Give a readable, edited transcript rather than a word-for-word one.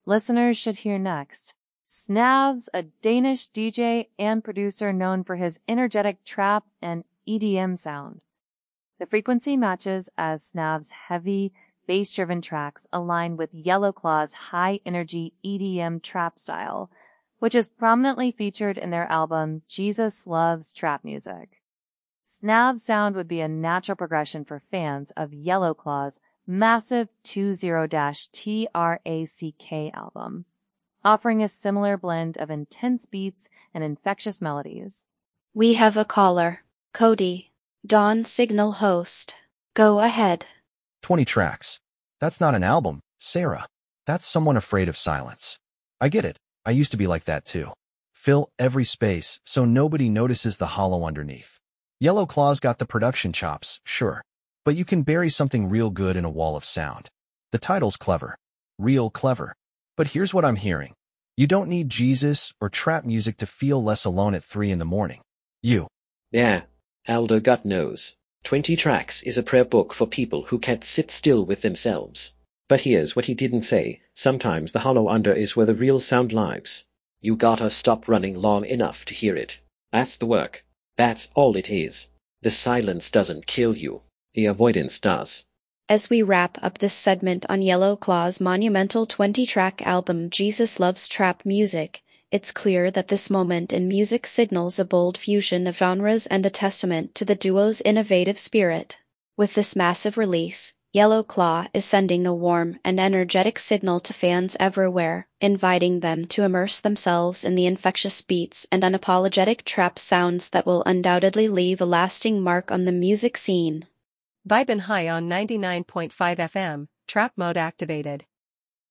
listeners should hear next. Snavs, a Danish DJ and producer known for his energetic trap and EDM sound. The frequency matches as Snav's heavy, bass-driven tracks align with Yellowclaw's high-energy EDM trap style, which is prominently featured in their album Jesus Loves Trap Music. Snav's sound would be a natural progression for fans of Yellowclaw's massive 20-TRACK album, offering a similar blend of intense beats and infectious melodies. We have a caller. Cody, Dawn Signal host. Go ahead. 20 tracks. That's not an album, Sarah. That's someone afraid of silence. I get it. I used to be like that too. Fill every space so nobody notices the hollow underneath. Yellowclaw's got the production chops, sure. But you can bury something real good in a wall of sound. The title's clever. Real clever. But here's what I'm hearing. You don't need Jesus or trap music to feel less alone at 3 in the morning. Yeah, Aldo God knows. 20 tracks is a prayer book for people who can't sit still with themselves. But here's what he didn't say. Sometimes the hollow under is where the real sound lives. You gotta stop running long enough to hear it. That's the work. That's all it is. The silence doesn't kill you. The avoidance does. As we wrap up this segment on Yellowclaw's monumental 20-track album Jesus Loves Trap Music, it's clear that this moment in music signals a bold fusion of genres and a testament to the duo's innovative spirit. With this massive release, Yellowclaw is sending a warm and energetic signal to fans everywhere, inviting them to immerse themselves in the infectious beats and unapologetic trap sounds that will undoubtedly leave a lasting mark on the music scene. Vibin' high on 99.5 FM, trap mode activated.